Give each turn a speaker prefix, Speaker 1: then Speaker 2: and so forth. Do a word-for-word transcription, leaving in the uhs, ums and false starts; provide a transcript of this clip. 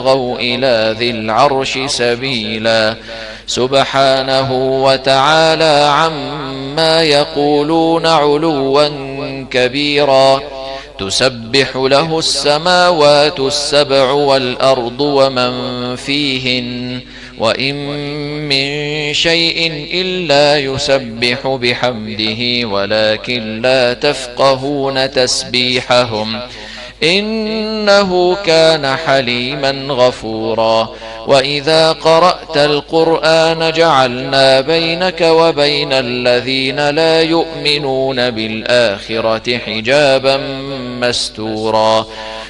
Speaker 1: ابتغوا إلى ذي العرش سبيلا سبحانه وتعالى عما يقولون علوا كبيرا تسبح له السماوات السبع والأرض ومن فيهن وإن من شيء إلا يسبح بحمده ولكن لا تفقهون تسبيحهم إنه كان حليما غفورا وإذا قرأت القرآن جعلنا بينك وبين الذين لا يؤمنون بالآخرة حجابا مستورا